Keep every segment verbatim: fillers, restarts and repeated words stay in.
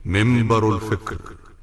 منبر الفكر.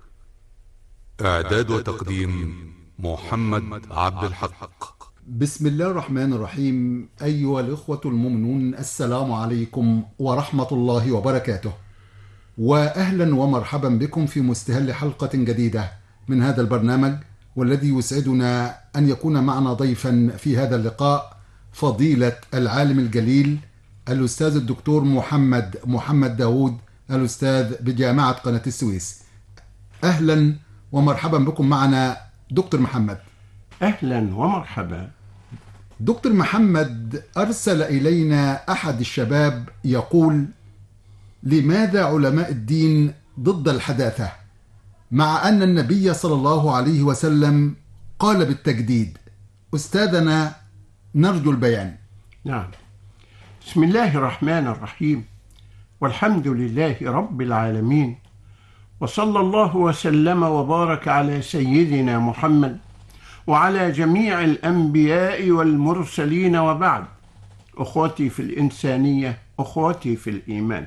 إعداد وتقديم محمد عبد الحق. بسم الله الرحمن الرحيم. أيها الإخوة المؤمنون، السلام عليكم ورحمة الله وبركاته، وأهلا ومرحبا بكم في مستهل حلقة جديدة من هذا البرنامج، والذي يسعدنا أن يكون معنا ضيفا في هذا اللقاء فضيلة العالم الجليل الأستاذ الدكتور محمد محمد داود، الأستاذ بجامعة قناة السويس. أهلا ومرحبا بكم معنا دكتور محمد. أهلا ومرحبا. دكتور محمد، أرسل إلينا أحد الشباب يقول: لماذا علماء الدين ضد الحداثة مع أن النبي صلى الله عليه وسلم قال بالتجديد؟ أستاذنا نرجو البيان. نعم. بسم الله الرحمن الرحيم، والحمد لله رب العالمين، وصلى الله وسلم وبارك على سيدنا محمد وعلى جميع الأنبياء والمرسلين، وبعد. أخوتي في الإنسانية، أخوتي في الإيمان،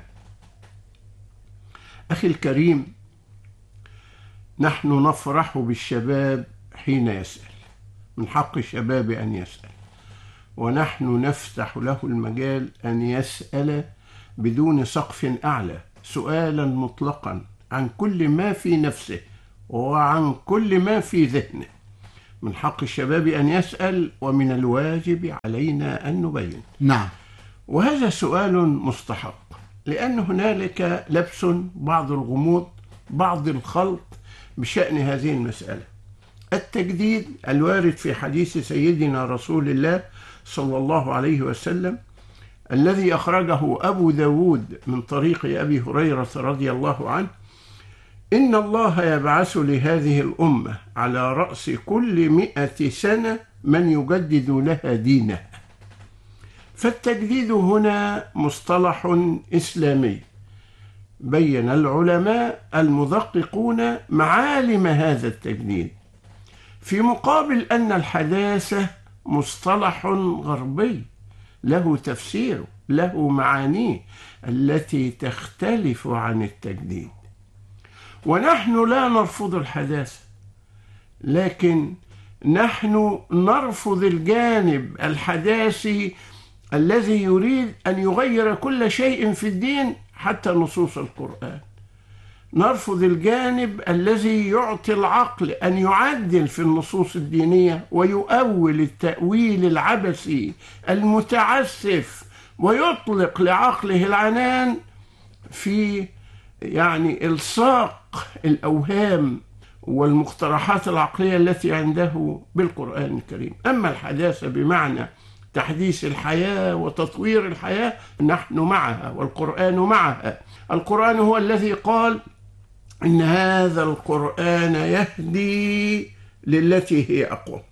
أخي الكريم، نحن نفرح بالشباب حين يسأل، من حق الشباب أن يسأل، ونحن نفتح له المجال أن يسأل بدون سقف أعلى، سؤالا مطلقا عن كل ما في نفسه وعن كل ما في ذهنه. من حق الشباب أن يسأل، ومن الواجب علينا أن نبين. نعم. وهذا سؤال مستحق، لأن هنالك لبس، بعض الغموض، بعض الخلط بشأن هذه المسألة. التجديد الوارد في حديث سيدنا رسول الله صلى الله عليه وسلم الذي أخرجه أبو داود من طريق أبي هريرة رضي الله عنه: إن الله يبعث لهذه الأمة على رأس كل مئة سنة من يجدد لها دينها. فالتجديد هنا مصطلح إسلامي بين العلماء المدققون معالم هذا التجديد، في مقابل أن الحداثة مصطلح غربي له تفسيره، له معانيه التي تختلف عن التجديد. ونحن لا نرفض الحداثة، لكن نحن نرفض الجانب الحداثي الذي يريد أن يغير كل شيء في الدين حتى نصوص القرآن. نرفض الجانب الذي يعطي العقل أن يعدل في النصوص الدينية ويؤول التأويل العبثي المتعسف، ويطلق لعقله العنان في يعني إلصاق الأوهام والمقترحات العقلية التي عنده بالقرآن الكريم. أما الحداثة بمعنى تحديث الحياة وتطوير الحياة، نحن معها والقرآن معها. القرآن هو الذي قال: إن هذا القرآن يهدي للتي هي أقوم.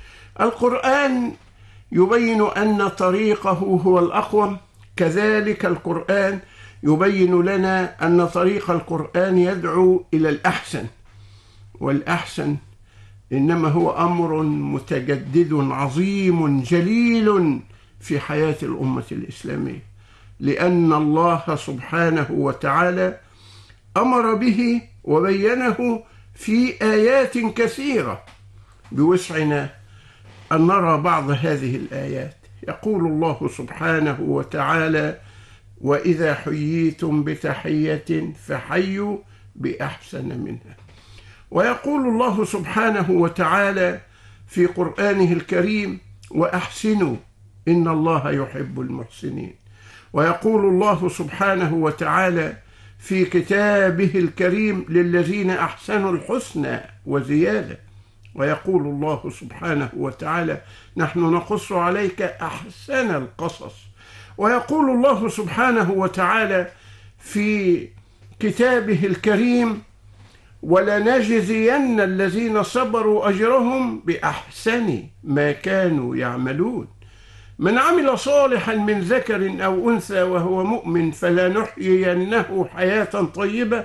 القرآن يبين أن طريقه هو الأقوم، كذلك القرآن يبين لنا أن طريق القرآن يدعو إلى الأحسن، والأحسن إنما هو أمر متجدد عظيم جليل في حياة الأمة الإسلامية، لأن الله سبحانه وتعالى أمر به وبينه في آيات كثيرة. بوسعنا أن نرى بعض هذه الآيات. يقول الله سبحانه وتعالى: وإذا حييتم بتحية فحيوا بأحسن منها. ويقول الله سبحانه وتعالى في قرآنه الكريم: وأحسنوا إن الله يحب المحسنين. ويقول الله سبحانه وتعالى في كتابه الكريم: للذين أحسنوا الحسنى وزيادة. ويقول الله سبحانه وتعالى: نحن نقص عليك أحسن القصص. ويقول الله سبحانه وتعالى في كتابه الكريم: ولنجزين الذين صبروا أجرهم بأحسن ما كانوا يعملون. من عمل صالحا من ذكر أو أنثى وهو مؤمن فلنحيينه حياة طيبة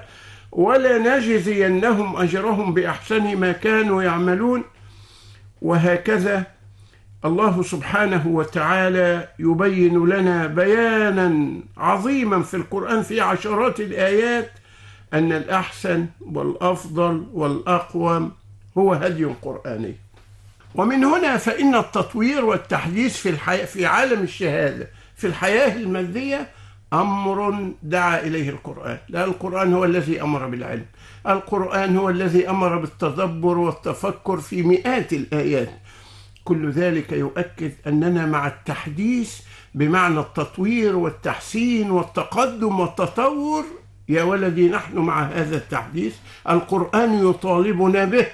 ولنجزينهم أجرهم بأحسن ما كانوا يعملون. وهكذا الله سبحانه وتعالى يبين لنا بيانا عظيما في القرآن في عشرات الآيات أن الأحسن والأفضل والأقوم هو هدي قرآني. ومن هنا فإن التطوير والتحديث في الحياة في عالم الشهادة في الحياة المادية أمر دعا إليه القرآن. لا، القرآن هو الذي أمر بالعلم، القرآن هو الذي أمر بالتدبر والتفكر في مئات الآيات. كل ذلك يؤكد أننا مع التحديث بمعنى التطوير والتحسين والتقدم والتطور. يا ولدي، نحن مع هذا التحديث، القرآن يطالبنا به،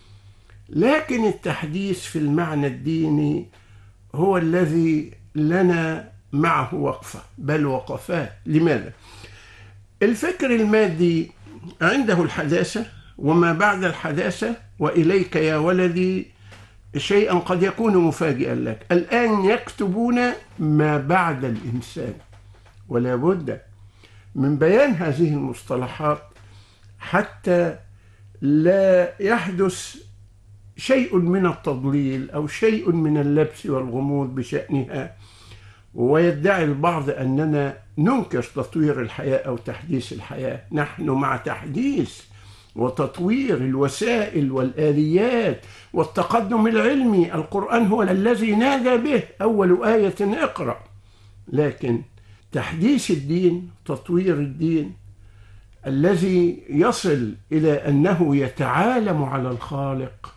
لكن التحديث في المعنى الديني هو الذي لنا معه وقفة، بل وقفات. لماذا؟ الفكر المادي عنده الحداثة وما بعد الحداثة، وإليك يا ولدي شيئا قد يكون مفاجئا لك. الآن يكتبون ما بعد الإنسان، ولا بد من بيان هذه المصطلحات حتى لا يحدث شيء من التضليل أو شيء من اللبس والغموض بشأنها، ويدعي البعض أننا ننكر تطوير الحياة أو تحديث الحياة. نحن مع تحديث وتطوير الوسائل والآليات والتقدم العلمي. القرآن هو الذي نادى به أول آية اقرأ، لكن تحديث الدين، تطوير الدين الذي يصل إلى أنه يتعالم على الخالق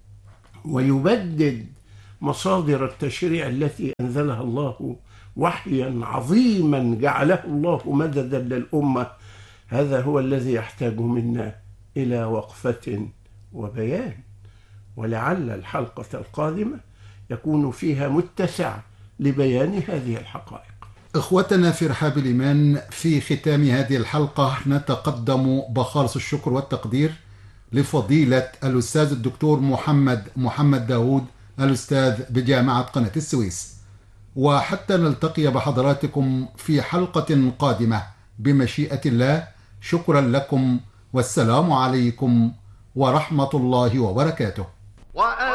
ويبدد مصادر التشريع التي أنزلها الله وحيا عظيما جعله الله مددا للأمة، هذا هو الذي يحتاج منا إلى وقفة وبيان. ولعل الحلقة القادمة يكون فيها متسع لبيان هذه الحقائق. إخوتنا في رحاب الإيمان، في ختام هذه الحلقة نتقدم بخالص الشكر والتقدير لفضيلة الأستاذ الدكتور محمد محمد داود، الأستاذ بجامعة قناة السويس. وحتى نلتقي بحضراتكم في حلقة قادمة بمشيئة الله، شكرا لكم، والسلام عليكم ورحمة الله وبركاته.